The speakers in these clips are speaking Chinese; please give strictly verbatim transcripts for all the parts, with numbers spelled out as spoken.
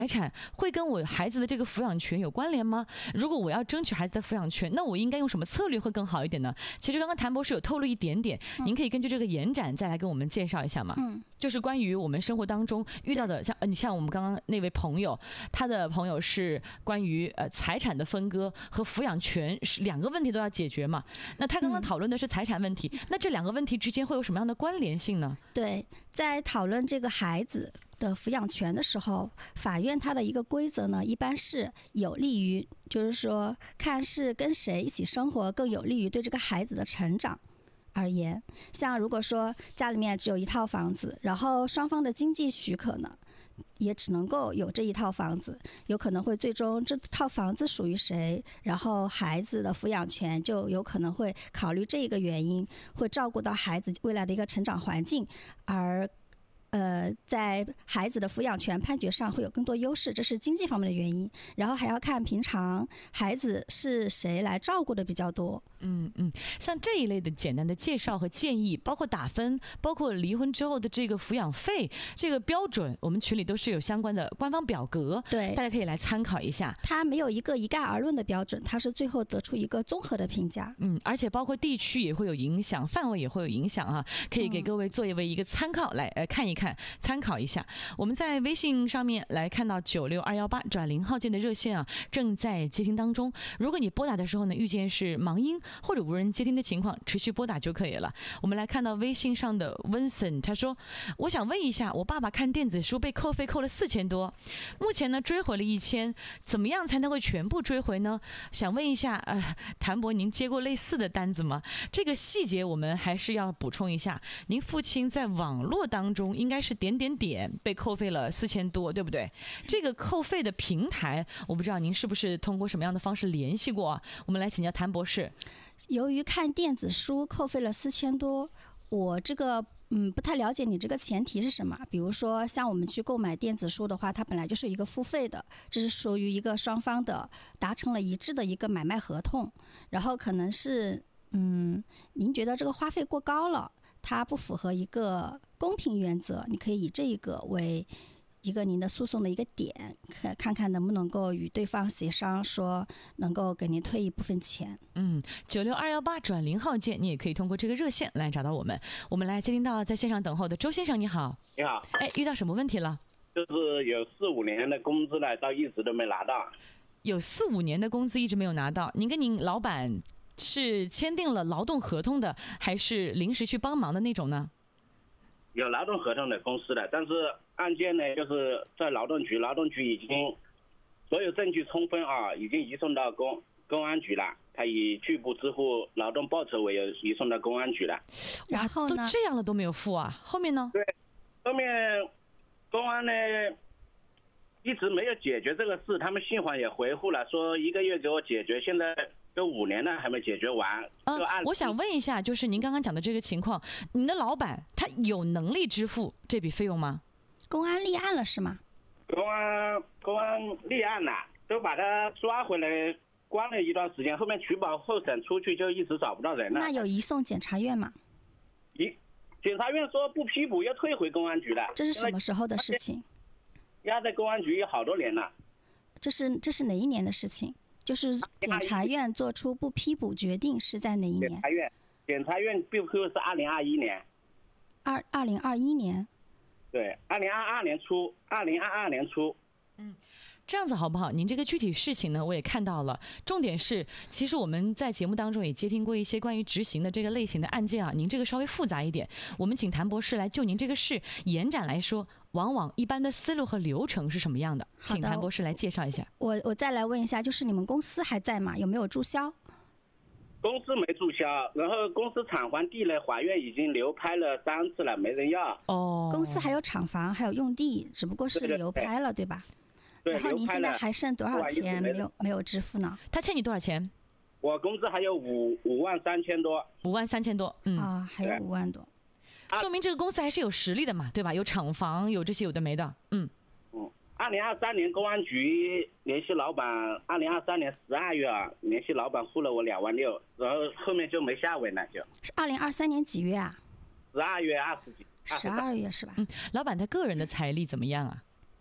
财产会跟我孩子的这个抚养权有关联吗？如果我要争取孩子的抚养权，那我应该用什么策略会更好一点呢？其实刚刚谭博士有透露一点点，嗯、您可以根据这个延展再来跟我们介绍一下吗？嗯，就是关于我们生活当中遇到的，像呃，你像我们刚刚那位朋友，他的朋友是关于呃财产的分割和抚养权是两个问题都要解决嘛？那他刚刚讨论的是财产问题，嗯、那这两个问题之间会有什么样的关联性呢？ 对，在讨论这个孩子的抚养权的时候，法院它的一个规则呢，一般是有利于，就是说看是跟谁一起生活更有利于对这个孩子的成长而言。像如果说家里面只有一套房子，然后双方的经济许可呢，也只能够有这一套房子，有可能会最终这套房子属于谁，然后孩子的抚养权就有可能会考虑这个原因，会照顾到孩子未来的一个成长环境，而呃，在孩子的抚养权判决上会有更多优势，这是经济方面的原因。然后还要看平常孩子是谁来照顾的比较多。 嗯嗯，像这一类的简单的介绍和建议，包括打分，包括离婚之后的这个抚养费这个标准，我们群里都是有相关的官方表格， 对， 大家可以来参考一下。 它没有一个一概而论的标准，它是最后得出一个综合的评价。 嗯，而且包括地区也会有影响，范围也会有影响啊，可以给各位作为一个参考来呃看一看。看参考一下。我们在微信上面来看到九六二一八转零号键的热线啊，正在接听当中。如果你拨打的时候呢，遇见是忙音或者无人接听的情况，持续拨打就可以了。我们来看到微信上的 Vincent， 他说：“我想问一下，我爸爸看电子书被扣费扣了四千多，目前呢追回了一千，怎么样才能够全部追回呢？想问一下，呃，谭博，您接过类似的单子吗？这个细节我们还是要补充一下。您父亲在网络当中应该是点点点被扣费了四千多，对不对？这个扣费的平台，我不知道您是不是通过什么样的方式联系过啊？我们来请教谭博士。 由于看电子书扣费了四千多，我这个嗯不太了解你这个前提是什么。比如说像我们去购买电子书的话，它本来就是一个付费的，这是属于一个双方的达成了一致的一个买卖合同，然后可能是嗯您觉得这个花费过高了，它不符合一个公平原则，你可以以这个为一个您的诉讼的一个点，看看能不能够与对方协商，说能够给您退一部分钱。 嗯，九六二幺八转零号键，你也可以通过这个热线来找到我们。我们来接听到在线上等候的周先生，你好。 你好。 哎，遇到什么问题了？ 就是有四五年的工资呢，到一直都没拿到。 有四五年的工资一直没有拿到，您跟您老板是签订了劳动合同的，还是临时去帮忙的那种呢？ 有劳动合同的公司的，但是案件呢，就是在劳动局，劳动局已经所有证据充分啊，已经移送到公公安局了。他以拒不支付劳动报酬为由移送到公安局了。 然后呢？ 都这样了都没有付啊？后面呢？ 对，后面公安呢一直没有解决这个事，他们信函也回复了，说一个月给我解决，现在都五年了还没解决完。 嗯、呃，我想问一下，就是您刚刚讲的这个情况，您的老板他有能力支付这笔费用吗？ 公安立案了是吗？ 公安公安立案了，都把他抓回来关了一段时间，后面取保候审出去就一直找不到人了。 那有移送检察院吗？ 一检察院说不批捕，又退回公安局了。 这是什么时候的事情？ 压在公安局有好多年了。 这是这是哪一年的事情？就是检察院做出不批捕决定是在哪一年？ 检察院检察院不批捕是二零二一年。 二二零二一年。 对，二零二二年初，二零二二年初。 嗯。这样子好不好？您这个具体事情呢，我也看到了。重点是，其实我们在节目当中也接听过一些关于执行的这个类型的案件啊。您这个稍微复杂一点，我们请谭博士来就您这个事延展来说，往往一般的思路和流程是什么样的？请谭博士来介绍一下。 我我再来问一下，就是你们公司还在吗？有没有注销？ 公司没注销，然后公司厂房地呢，法院已经流拍了三次了，没人要。 哦， 公司还有厂房，还有用地，只不过是流拍了， 对, 对, 对, 对吧？ 对， 然后您现在还剩多少钱没有没有支付呢？ 他欠你多少钱？ 我工资还有五五万三千多。 五万三千多，嗯啊，还有五万多， 说明这个公司还是有实力的嘛，对吧？有厂房，有这些有的没的，嗯嗯。二零二三年公安局联系老板，二零二三年十二月啊，联系老板付了我两万六，然后后面就没下文了，就。 是二零二三年几月啊？ 十二月二十几。 十二月是吧？ 嗯，老板他个人的财力怎么样啊？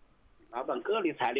老板个人财力